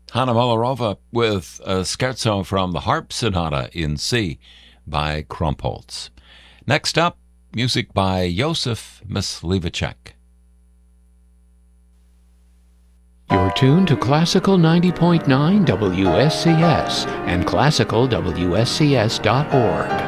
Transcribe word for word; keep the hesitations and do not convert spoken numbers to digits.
Hanna Molarova with a scherzo from the Harp Sonata in C by Krumpholz. Next up, music by Josef Myslivacek. You're tuned to Classical ninety point nine W S C S and classical W S C S dot org.